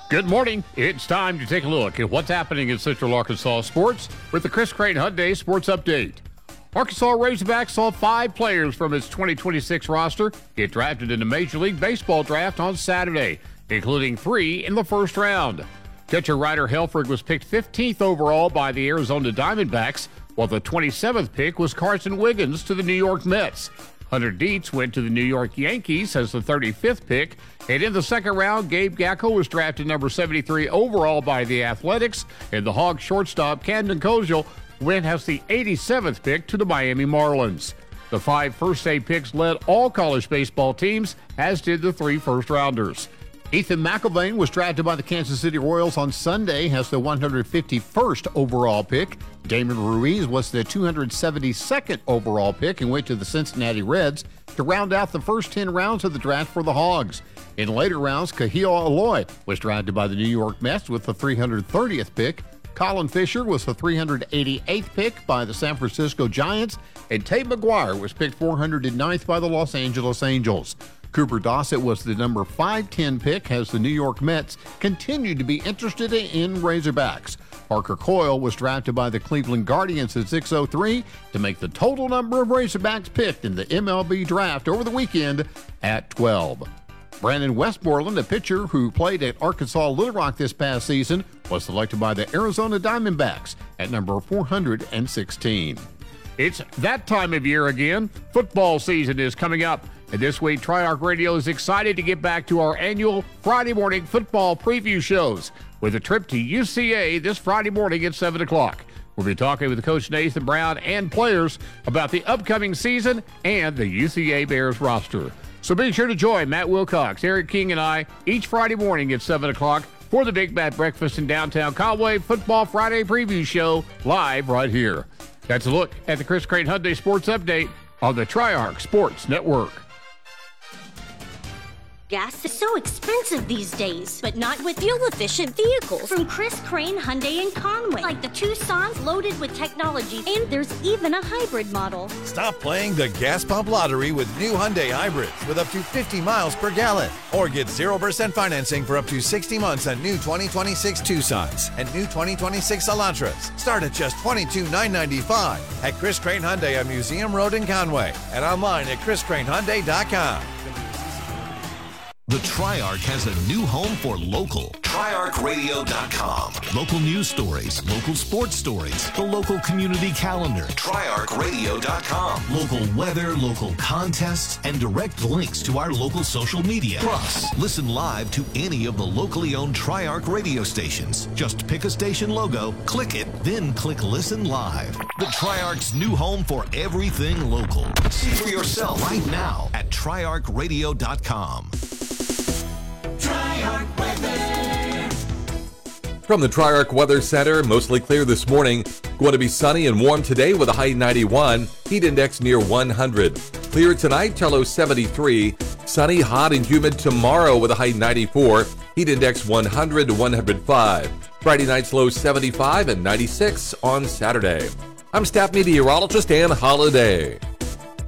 Good morning. It's time to take a look at what's happening in Central Arkansas sports with the Chris Crane Hyundai Sports Update. Arkansas Razorbacks saw 5 players from its 2026 roster get drafted in the Major League Baseball draft on Saturday, including 3 in the first round. Catcher Ryder Helfrich was picked 15th overall by the Arizona Diamondbacks, while the 27th pick was Carson Wiggins to the New York Mets. Hunter Dietz went to the New York Yankees as the 35th pick, and in the second round, Gabe Gacko was drafted number 73 overall by the Athletics, and the Hogs shortstop Camden Koziel went as the 87th pick to the Miami Marlins. The 5 first-day picks led all college baseball teams, as did the 3 first-rounders. Ethan McIlvain was drafted by the Kansas City Royals on Sunday as the 151st overall pick. Damon Ruiz was the 272nd overall pick and went to the Cincinnati Reds to round out the first 10 rounds of the draft for the Hogs. In later rounds, Cahill Aloy was drafted by the New York Mets with the 330th pick. Colin Fisher was the 388th pick by the San Francisco Giants, and Tate McGuire was picked 409th by the Los Angeles Angels. Cooper Dossett was the number 510 pick as the New York Mets continued to be interested in Razorbacks. Parker Coyle was drafted by the Cleveland Guardians at 603 to make the total number of Razorbacks picked in the MLB draft over the weekend at 12. Brandon Westmoreland, a pitcher who played at Arkansas Little Rock this past season, was selected by the Arizona Diamondbacks at number 416. It's that time of year again. Football season is coming up. And this week, Triarch Radio is excited to get back to our annual Friday morning football preview shows with a trip to UCA this Friday morning at 7 o'clock. We'll be talking with Coach Nathan Brown and players about the upcoming season and the UCA Bears roster. So be sure to join Matt Wilcox, Eric King, and I each Friday morning at 7 o'clock for the Big Bad Breakfast in downtown Conway Football Friday preview show live right here. That's a look at the Chris Crane Hyundai Sports Update on the Triarch Sports Network. Gas is so expensive these days, but not with fuel-efficient vehicles from Chris Crane Hyundai in Conway, like the Tucson's loaded with technology, and there's even a hybrid model. Stop playing the gas pump lottery with new Hyundai hybrids with up to 50 miles per gallon, or get 0% financing for up to 60 months on new 2026 Tucsons and new 2026 Elantras. Start at just $22,995 at Chris Crane Hyundai on Museum Road in Conway and online at chriscranehyundai.com. The Triarch has a new home for local. TriarchRadio.com. Local news stories, local sports stories, the local community calendar. TriarchRadio.com. Local weather, local contests, and direct links to our local social media. Plus, listen live to any of the locally owned Triarch radio stations. Just pick a station logo, click it, then click Listen Live. The Triarch's new home for everything local. See for yourself right now at TriarchRadio.com. From the Triarch Weather Center, mostly clear this morning. Going to be sunny and warm today with a high 91, heat index near 100. Clear tonight, Tello 73. Sunny, hot, and humid tomorrow with a high 94, heat index 100 to 105. Friday night's low 75 and 96 on Saturday. I'm staff meteorologist Ann Holliday.